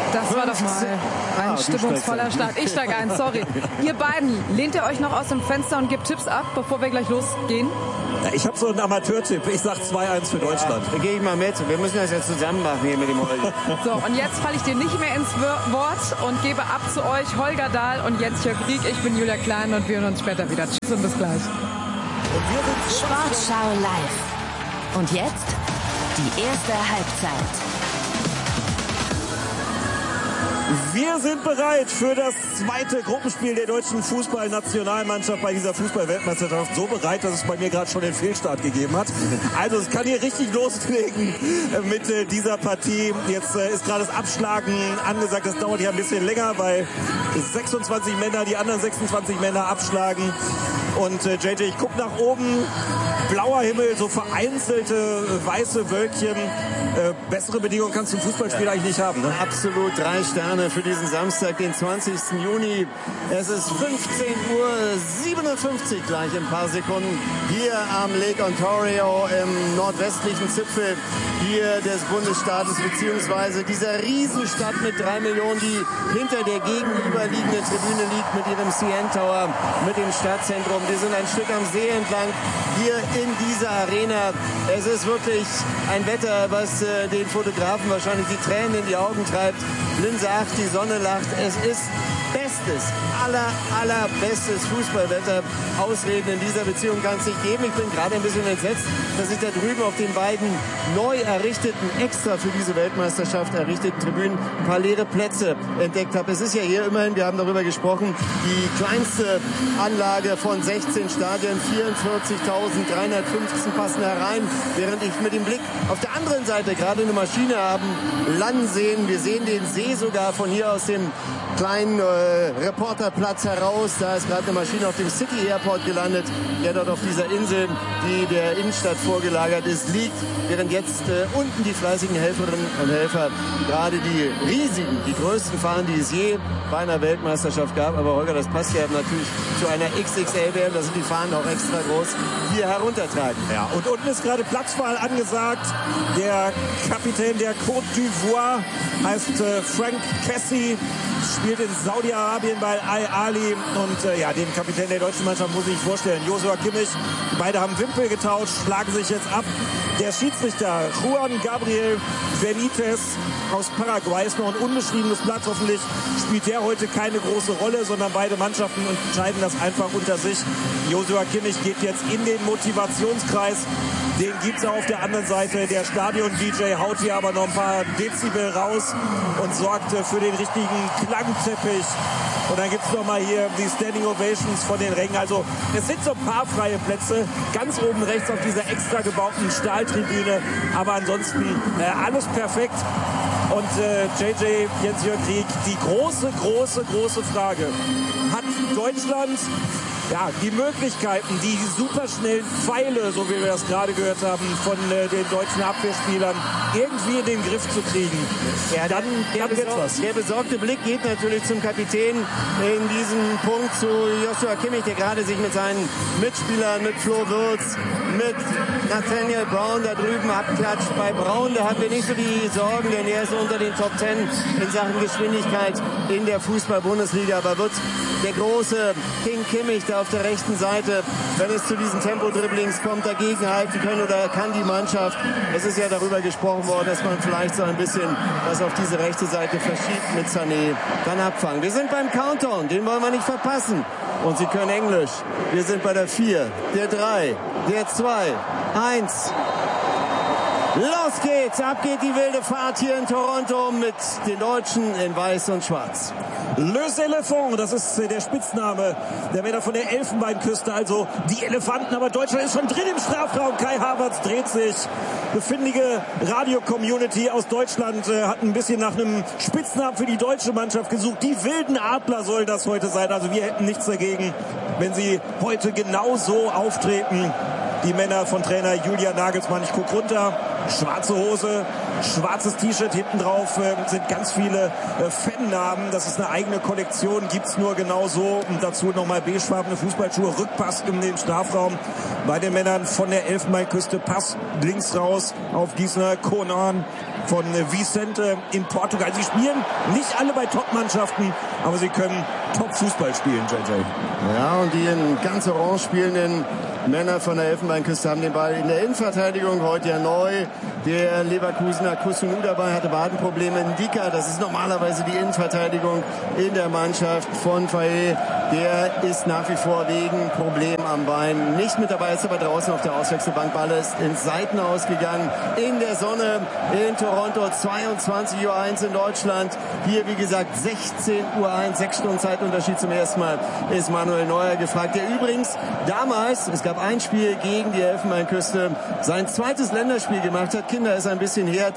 Das war doch mal ein stimmungsvoller Start. Ich steige ein, sorry. Ihr beiden, lehnt ihr euch noch aus dem Fenster und gebt Tipps ab, bevor wir gleich losgehen? Ja, ich habe so einen Amateurtipp. Ich sag 2-1 für Deutschland. Da gehe ich mal mit. Wir müssen das jetzt zusammen machen hier mit dem Holger. So, und jetzt falle ich dir nicht mehr ins Wort und gebe ab zu euch Holger Dahl und Jens Jörg Rieck. Ich bin Julia Klein und wir hören uns später wieder. Tschüss und bis gleich. Sportschau live. Und jetzt die erste Halbzeit. Wir sind bereit für das zweite Gruppenspiel der deutschen Fußballnationalmannschaft bei dieser Fußballweltmeisterschaft. So bereit, dass es bei mir gerade schon den Fehlstart gegeben hat. Also es kann hier richtig loslegen mit dieser Partie. Jetzt ist gerade das Abschlagen angesagt. Das dauert hier ein bisschen länger, weil 26 Männer, die anderen 26 Männer abschlagen. Und JJ, ich gucke nach oben. Blauer Himmel, so vereinzelte weiße Wölkchen. Bessere Bedingungen kannst du im Fußballspiel eigentlich nicht haben. Ne? Absolut 3 Sterne für diesen Samstag, den 20. Juni. Es ist 15:57 Uhr gleich in ein paar Sekunden hier am Lake Ontario im nordwestlichen Zipfel hier des Bundesstaates beziehungsweise dieser Riesenstadt mit 3 Millionen, die hinter der gegenüberliegenden Tribüne liegt mit ihrem CN Tower, mit dem Stadtzentrum. Wir sind ein Stück am See entlang hier in dieser Arena. Es ist wirklich ein Wetter, was den Fotografen wahrscheinlich die Tränen in die Augen treibt. Linse 8, die Sonne lacht. Es ist bestes, allerbestes Fußballwetter. Ausreden in dieser Beziehung kann es nicht geben. Ich bin gerade ein bisschen entsetzt, dass ich da drüben auf den beiden neu errichteten, extra für diese Weltmeisterschaft errichteten Tribünen ein paar leere Plätze entdeckt habe. Es ist ja hier immerhin, wir haben darüber gesprochen, die kleinste Anlage von 16 Stadien, 44.315 passen herein, während ich mit dem Blick auf der anderen Seite gerade eine Maschine haben landen sehen. Wir sehen den See sogar von hier aus dem kleinen Reporterplatz heraus. Da ist gerade eine Maschine auf dem City Airport gelandet, der dort auf dieser Insel, die der Innenstadt vorgelagert ist, liegt, während jetzt unten die fleißigen Helferinnen und Helfer gerade die riesigen, die größten Fahnen, die es je bei einer Weltmeisterschaft gab. Aber Holger, das passt ja natürlich zu einer XXL-WM, da sind die Fahnen auch extra groß, hier heruntertragen. Ja, und unten ist gerade Platzwahl angesagt. Der Kapitän der Côte d'Ivoire heißt Frank Kessie, spielt in Saudi-Arabien bei Al-Ahly und ja, den Kapitän der deutschen Mannschaft muss ich vorstellen, Joshua Kimmich. Beide haben Wimpel getauscht, schlagen sich jetzt ab. Der Schiedsrichter Juan Gabriel Benitez aus Paraguay ist noch ein unbeschriebenes Blatt. Hoffentlich spielt der heute keine große Rolle, sondern beide Mannschaften entscheiden das einfach unter sich. Joshua Kimmich geht jetzt in den Motivationskreis. Den gibt's auch auf der anderen Seite. Der Stadion-DJ haut hier aber noch ein paar Dezibel raus und sorgt für den richtigen Klangteppich. Und dann gibt's noch mal hier die Standing Ovations von den Rängen. Also es sind so ein paar freie Plätze. Ganz oben rechts auf dieser extra gebauten Stahltribüne. Aber ansonsten alles perfekt. Und JJ, Jens-Jörg Rieck, die große Frage. Hat Deutschland die Möglichkeiten, die superschnellen Pfeile, so wie wir das gerade gehört haben, von den deutschen Abwehrspielern irgendwie in den Griff zu kriegen? Ja, dann wird's was. Der besorgte Blick geht natürlich zum Kapitän in diesem Punkt, zu Joshua Kimmich, der gerade sich mit seinen Mitspielern, mit Flo Wirtz, mit Nathaniel Brown da drüben abklatscht. Bei Brown, da haben wir nicht so die Sorgen, denn er ist unter den Top 10 in Sachen Geschwindigkeit in der Fußball-Bundesliga. Aber wird der große King Kimmich da auf der rechten Seite, wenn es zu diesen Tempo-Dribblings kommt, dagegenhalten können oder kann die Mannschaft? Es ist ja darüber gesprochen worden, dass man vielleicht so ein bisschen das auf diese rechte Seite verschiebt mit Sané, dann abfangen. Wir sind beim Countdown, den wollen wir nicht verpassen. Und Sie können Englisch. Wir sind bei der 4, der 3, der 2, 1. Los geht's, ab geht die wilde Fahrt hier in Toronto mit den Deutschen in Weiß und Schwarz. Les Éléphants, das ist der Spitzname der Männer von der Elfenbeinküste, also die Elefanten. Aber Deutschland ist schon drin im Strafraum. Kai Havertz dreht sich. Eine findige Radio-Community aus Deutschland hat ein bisschen nach einem Spitznamen für die deutsche Mannschaft gesucht. Die wilden Adler soll das heute sein. Also wir hätten nichts dagegen, wenn sie heute genau so auftreten. Die Männer von Trainer Julian Nagelsmann. Ich gucke runter. Schwarze Hose, schwarzes T-Shirt. Hinten drauf sind ganz viele Fannamen. Das ist eine eigene Kollektion, gibt's nur genau so. Und dazu nochmal beigefarbene Fußballschuhe. Rückpass in den Strafraum bei den Männern von der Elfenbeinküste. Pass links raus auf Gießener Conan von Vicente in Portugal. Sie spielen nicht alle bei Top-Mannschaften, aber sie können Top-Fußball spielen, JJ. Ja, und die in ganz orange spielenden Männer von der Elfenbeinküste haben den Ball in der Innenverteidigung. Heute ja neu. Der Leverkusener Kusunu dabei, hatte Wadenprobleme. Ndika, das ist normalerweise die Innenverteidigung in der Mannschaft von Faye. Der ist nach wie vor wegen Problem am Bein nicht mit dabei, ist aber draußen auf der Auswechselbank. Ball ist ins Seitenaus gegangen. In der Sonne in Toronto, 22:01 Uhr in Deutschland. Hier, wie gesagt, 16:01 Uhr, 6 Stunden Zeitunterschied zum ersten Mal, ist Manuel Neuer gefragt. Der übrigens damals, es gab ein Spiel gegen die Elfenbeinküste, sein zweites Länderspiel gemacht hat. Kinder, ist ein bisschen her,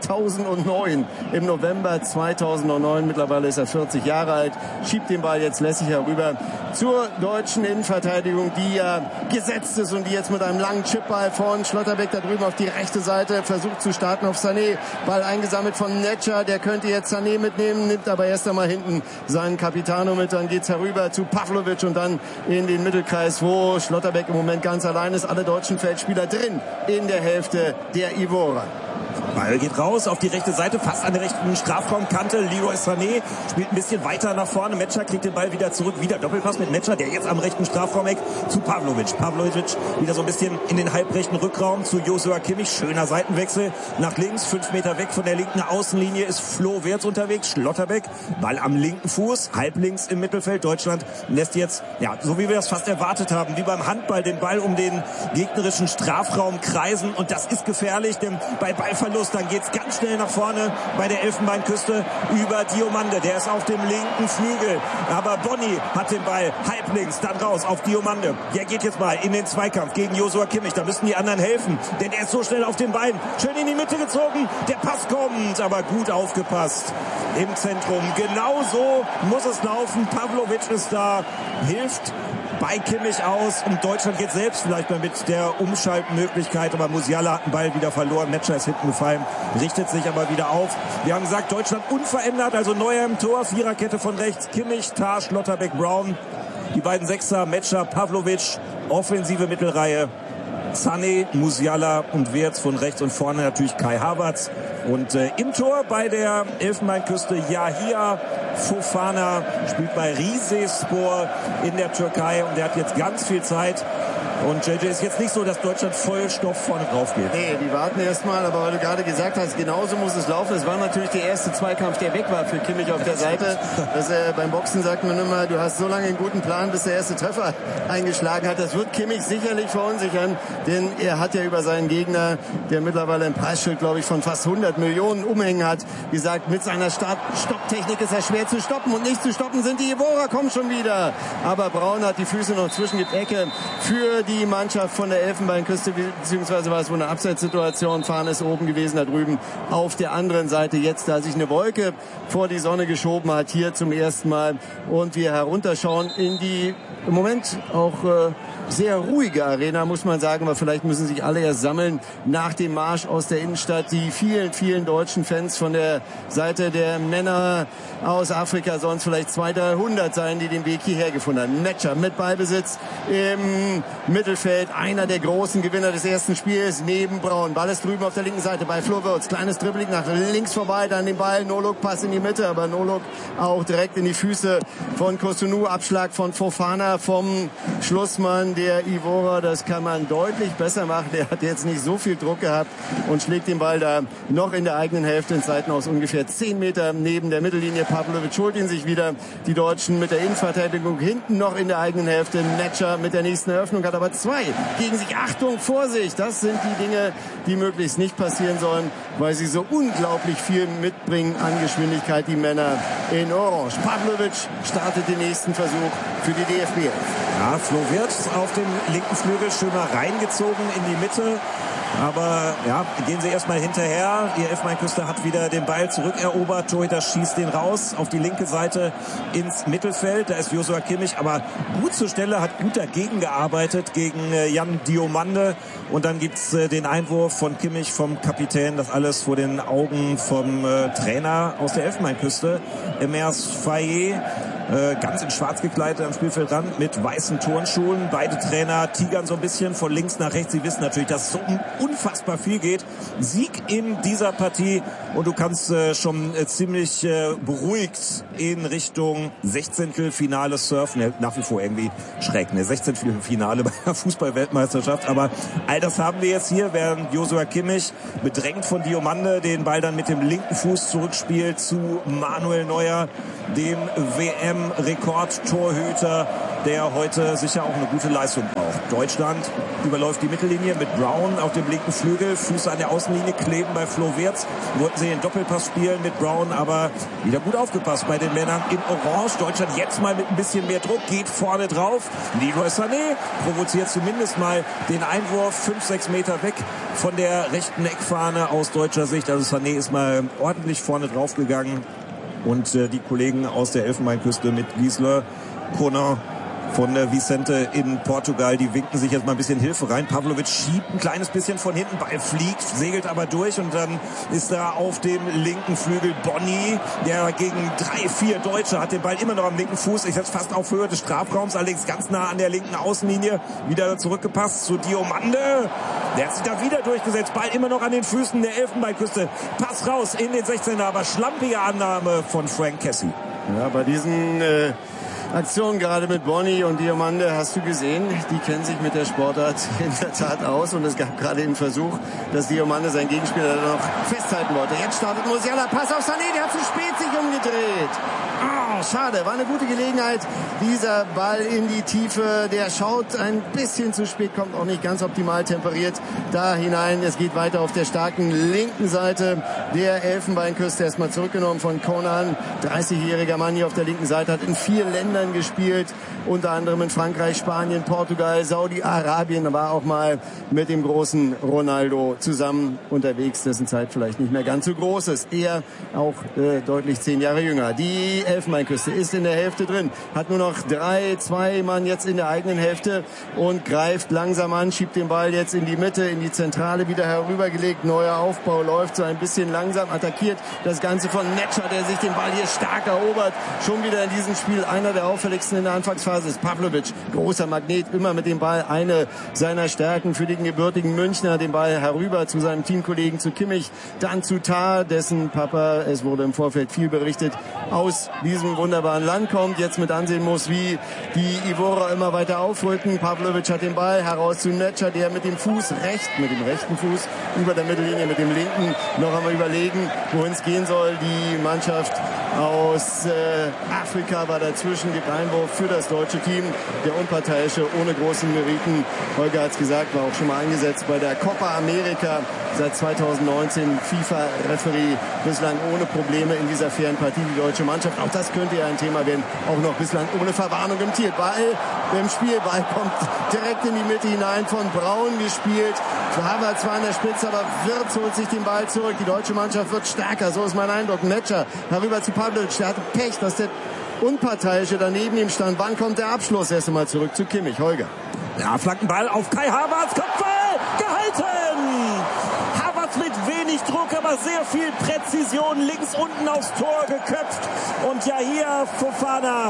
2009, im November 2009. Mittlerweile ist er 40 Jahre alt, schiebt den Ball jetzt lässig herüber zur deutschen Innenverteidigung, die ja gesetzt ist und die jetzt mit einem langen Chipball von Schlotterbeck da drüben auf die rechte Seite versucht zu starten auf Sané. Ball eingesammelt von Netscher, der könnte jetzt Sané mitnehmen, nimmt aber erst einmal hinten seinen Capitano mit. Dann geht's herüber zu Pavlovic und dann in den Mittelkreis, wo Schlotterbeck im Moment ganz allein ist. Alle deutschen Feldspieler drin in der Hälfte der Ivora. Ball geht raus auf die rechte Seite, fast an der rechten Strafraumkante. Leroy Sané spielt ein bisschen weiter nach vorne. Metscher kriegt den Ball wieder zurück. Wieder Doppelpass mit Metscher, der jetzt am rechten Strafraumeck zu Pavlovic. Pavlovic wieder so ein bisschen in den halbrechten Rückraum zu Joshua Kimmich. Schöner Seitenwechsel nach links. 5 Meter weg von der linken Außenlinie ist Flo Wirtz unterwegs. Schlotterbeck, Ball am linken Fuß, halblinks im Mittelfeld. Deutschland lässt jetzt, ja, so wie wir das fast erwartet haben, wie beim Handball, den Ball um den gegnerischen Strafraum kreisen. Und das ist gefährlich, denn bei Ballverlust dann geht's ganz schnell nach vorne bei der Elfenbeinküste über Diomande. Der ist auf dem linken Flügel. Aber Bonni hat den Ball halblinks, dann raus auf Diomande. Der geht jetzt mal in den Zweikampf gegen Joshua Kimmich. Da müssen die anderen helfen, denn er ist so schnell auf den Beinen. Schön in die Mitte gezogen. Der Pass kommt, aber gut aufgepasst im Zentrum. Genau so muss es laufen. Pavlovic ist da, hilft bei Kimmich aus und Deutschland geht selbst vielleicht mal mit der Umschaltmöglichkeit, aber Musiala hat den Ball wieder verloren, Metscher ist hinten gefallen, richtet sich aber wieder auf. Wir haben gesagt, Deutschland unverändert, also Neuer im Tor, Viererkette von rechts, Kimmich, Tah, Schlotterbeck, Brown, die beiden Sechser, Metscher, Pavlovic, offensive Mittelreihe, Sané, Musiala und Wirtz von rechts und vorne natürlich Kai Havertz. Und im Tor bei der Elfenbeinküste Yahia Fofana, spielt bei Rizespor in der Türkei und der hat jetzt ganz viel Zeit. Und JJ, ist jetzt nicht so, dass Deutschland voll Stoff vorne drauf geht. Nee, die warten erstmal, aber weil du gerade gesagt hast, genauso muss es laufen. Es war natürlich der erste Zweikampf, der weg war für Kimmich auf der Seite. Beim Boxen sagt man immer, du hast so lange einen guten Plan, bis der erste Treffer eingeschlagen hat. Das wird Kimmich sicherlich verunsichern, denn er hat ja über seinen Gegner, der mittlerweile ein Preisschild, glaube ich, von fast 100 Millionen umhängen hat, gesagt, mit seiner Stopptechnik ist er schwer zu stoppen und nicht zu stoppen sind die Ivora, kommen schon wieder. Aber Braun hat die Füße noch zwischen die Ecke für die Mannschaft von der Elfenbeinküste, beziehungsweise war es wohl eine Abseitssituation. Fahne ist oben gewesen, da drüben auf der anderen Seite. Jetzt, da sich eine Wolke vor die Sonne geschoben hat, hier zum ersten Mal. Und wir herunterschauen in die im Moment auch sehr ruhige Arena, muss man sagen. Aber vielleicht müssen sich alle erst sammeln nach dem Marsch aus der Innenstadt. Die vielen, vielen deutschen Fans von der Seite der Männer aus Afrika, sonst vielleicht 200, 300 sein, die den Weg hierher gefunden haben. Metscher mit Ballbesitz im Mittelfeld, einer der großen Gewinner des ersten Spiels neben Braun. Ball ist drüben auf der linken Seite bei Flo Wirtz. Kleines Dribbling nach links vorbei, dann den Ball. Nolok Pass in die Mitte, aber Nolok auch direkt in die Füße von Kusunu. Abschlag von Fofana vom Schlussmann der Ivora. Das kann man deutlich besser machen. Der hat jetzt nicht so viel Druck gehabt und schlägt den Ball da noch in der eigenen Hälfte ins Seitenhaus, ungefähr 10 Meter neben der Mittellinie. Pavlovic holt ihn sich wieder. Die Deutschen mit der Innenverteidigung hinten noch in der eigenen Hälfte. Metscher mit der nächsten Eröffnung hat aber 2 gegen sich. Achtung, Vorsicht! Das sind die Dinge, die möglichst nicht passieren sollen, weil sie so unglaublich viel mitbringen an Geschwindigkeit, die Männer in Orange. Pavlovic startet den nächsten Versuch für die DFB. Ja, Flo Wirtz auf dem linken Flügel schön mal reingezogen in die Mitte. Aber ja, gehen sie erstmal hinterher. Die Elfenbeinküste hat wieder den Ball zurückerobert. Torhüter schießt den raus auf die linke Seite ins Mittelfeld. Da ist Joshua Kimmich aber gut zur Stelle, hat gut dagegen gearbeitet gegen Jan Diomande. Und dann gibt's den Einwurf von Kimmich, vom Kapitän. Das alles vor den Augen vom Trainer aus der Elfenbeinküste, Emers Faye. Ganz in schwarz gekleidet am Spielfeldrand mit weißen Turnschuhen. Beide Trainer tigern so ein bisschen von links nach rechts. Sie wissen natürlich, dass es so unfassbar viel geht. Sieg in dieser Partie und du kannst schon ziemlich beruhigt in Richtung 16. surfen. Ja, nach wie vor irgendwie schräg, ne? 16. Finale bei der Fußball-Weltmeisterschaft. Aber all das haben wir jetzt hier, während Joshua Kimmich bedrängt von Diomande den Ball dann mit dem linken Fuß zurückspielt zu Manuel Neuer, dem WM-Rekordtorhüter, der heute sicher auch eine gute Leistung braucht. Deutschland überläuft die Mittellinie mit Brown auf dem linken Flügel, Füße an der Außenlinie kleben bei Flo Wirtz. Wollten sie den Doppelpass spielen mit Brown, aber wieder gut aufgepasst bei den Männern in Orange. Deutschland jetzt mal mit ein bisschen mehr Druck, geht vorne drauf. Leroy Sané provoziert zumindest mal den Einwurf 5-6 Meter weg von der rechten Eckfahne aus deutscher Sicht. Also Sané ist mal ordentlich vorne drauf gegangen. Und die Kollegen aus der Elfenbeinküste mit Gisler, Conan von Vicente in Portugal, die winken sich jetzt mal ein bisschen Hilfe rein. Pavlovic schiebt ein kleines bisschen von hinten, Ball fliegt, segelt aber durch und dann ist da auf dem linken Flügel Bonny, der gegen 3-4 Deutsche hat den Ball immer noch am linken Fuß, ist jetzt fast auf Höhe des Strafraums, allerdings ganz nah an der linken Außenlinie, wieder zurückgepasst zu Diomande. Der hat sich da wieder durchgesetzt, Ball immer noch an den Füßen der Elfenbeinküste. Pass raus in den 16er, aber schlampige Annahme von Frank Kessie. Ja, bei diesen Aktion gerade mit Bonny und Diomande hast du gesehen, die kennen sich mit der Sportart in der Tat aus und es gab gerade den Versuch, dass Diomande seinen Gegenspieler noch festhalten wollte. Jetzt startet Musiala, Pass auf Sané, der hat zu spät sich umgedreht. Oh, schade, war eine gute Gelegenheit. Dieser Ball in die Tiefe, der schaut ein bisschen zu spät, kommt auch nicht ganz optimal temperiert da hinein. Es geht weiter auf der starken linken Seite der Elfenbeinküste. Erstmal zurückgenommen von Conan, 30-jähriger Mann hier auf der linken Seite, hat in 4 Ländern gespielt, unter anderem in Frankreich, Spanien, Portugal, Saudi-Arabien, war auch mal mit dem großen Ronaldo zusammen unterwegs, dessen Zeit vielleicht nicht mehr ganz so groß ist. Er auch deutlich 10 Jahre jünger. Die Elfenbeinküste ist in der Hälfte drin, hat nur noch 2 Mann jetzt in der eigenen Hälfte und greift langsam an, schiebt den Ball jetzt in die Mitte, in die Zentrale wieder herübergelegt. Neuer Aufbau läuft so ein bisschen langsam, attackiert das Ganze von Netscher, der sich den Ball hier stark erobert. Schon wieder in diesem Spiel einer der auffälligsten in der Anfangsphase ist Pavlovic. Großer Magnet, immer mit dem Ball. Eine seiner Stärken für den gebürtigen Münchner. Den Ball herüber zu seinem Teamkollegen, zu Kimmich, dann zu Tah, dessen Papa, es wurde im Vorfeld viel berichtet, aus diesem wunderbaren Land kommt. Jetzt mit ansehen muss, wie die Ivorer immer weiter aufrücken. Pavlovic hat den Ball heraus zu Netscher, der mit dem rechten Fuß über der Mittellinie, mit dem linken noch einmal überlegen, wohin es gehen soll. Die Mannschaft aus Afrika war dazwischen, gibt Einwurf für das deutsche Team. Der Unparteiische, ohne großen Meriten. Holger hat es gesagt, war auch schon mal eingesetzt bei der Copa America. Seit 2019 FIFA-Referee, bislang ohne Probleme in dieser fairen Partie. Die deutsche Mannschaft, auch das könnte ja ein Thema werden, auch noch bislang ohne Verwarnung im Tier. Ball im Spiel, Ball kommt direkt in die Mitte hinein, von Braun gespielt. Havertz war an der Spitze, aber Wirtz holt sich den Ball zurück. Die deutsche Mannschaft wird stärker, so ist mein Eindruck. Netscher herüber zu Pavlovic, der hatte Pech, dass der Unparteiische daneben ihm stand. Wann kommt der Abschluss? Erst einmal zurück zu Kimmich. Holger. Ja, Flankenball auf Kai Havertz, Kopfball, gehalten! Havertz mit wenig Druck, aber sehr viel Präzision, links unten aufs Tor geköpft. Und ja, hier Fofana,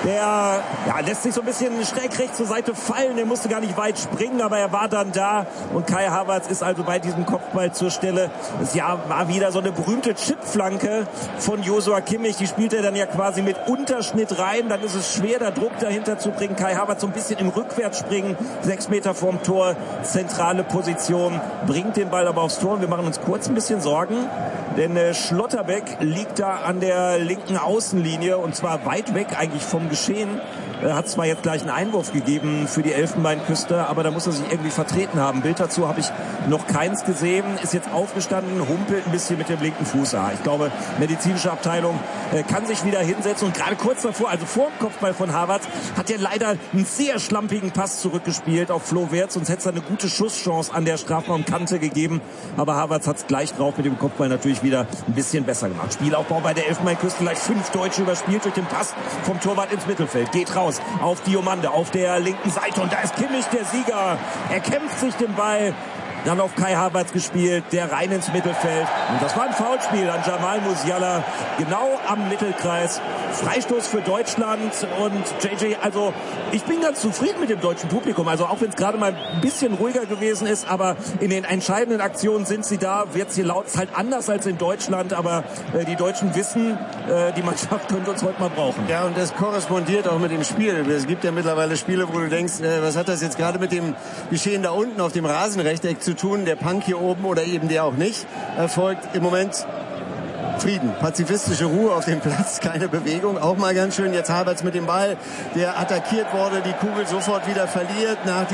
der lässt sich so ein bisschen schräg rechts zur Seite fallen. Der musste gar nicht weit springen, aber er war dann da. Und Kai Havertz ist also bei diesem Kopfball zur Stelle. Es war wieder so eine berühmte Chipflanke von Joshua Kimmich. Die spielt er dann ja quasi mit Unterschnitt rein. Dann ist es schwer, da Druck dahinter zu bringen. Kai Havertz so ein bisschen im Rückwärtsspringen, 6 Meter vorm Tor, zentrale Position, bringt den Ball aber aufs Tor. Und wir machen uns kurz ein bisschen Sorgen, denn Schlotterbeck liegt da an der linken Außenlinie und zwar weit weg eigentlich vom Geschehen. hat zwar jetzt gleich einen Einwurf gegeben für die Elfenbeinküste, aber da muss er sich irgendwie vertreten haben. Bild dazu habe ich noch keins gesehen, ist jetzt aufgestanden, humpelt ein bisschen mit dem linken Fuß. Ich glaube, medizinische Abteilung kann sich wieder hinsetzen und gerade kurz davor, also vor dem Kopfball von Havertz, hat er leider einen sehr schlampigen Pass zurückgespielt auf Flo Wirtz, sonst hätte es eine gute Schusschance an der Strafraumkante gegeben, aber Havertz hat es gleich drauf mit dem Kopfball natürlich wieder ein bisschen besser gemacht. Spielaufbau bei der Elfenbeinküste, gleich 5 Deutsche überspielt durch den Pass vom Torwart ins Mittelfeld, geht raus auf Diomande auf der linken Seite und da ist Kimmich der Sieger, er kämpft sich den Ball, dann auf Kai Havertz gespielt, der rein ins Mittelfeld. Und das war ein Foulspiel an Jamal Musiala, genau am Mittelkreis. Freistoß für Deutschland und JJ, also ich bin ganz zufrieden mit dem deutschen Publikum. Also auch wenn es gerade mal ein bisschen ruhiger gewesen ist, aber in den entscheidenden Aktionen sind sie da. Wird's hier laut, ist halt anders als in Deutschland, aber die Deutschen wissen, die Mannschaft könnte uns heute mal brauchen. Ja, und das korrespondiert auch mit dem Spiel. Es gibt ja mittlerweile Spiele, wo du denkst, was hat das jetzt gerade mit dem Geschehen da unten auf dem Rasenrechteck zu tun, der Punk hier oben oder eben der auch nicht, erfolgt im Moment Frieden, pazifistische Ruhe auf dem Platz, keine Bewegung, auch mal ganz schön. Jetzt Havertz mit dem Ball, der attackiert wurde, die Kugel sofort wieder verliert nach